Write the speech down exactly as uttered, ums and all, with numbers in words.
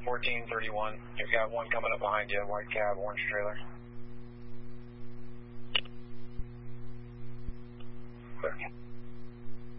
fourteen thirty-one. You've got one coming up behind you, white cab, orange trailer. Clear.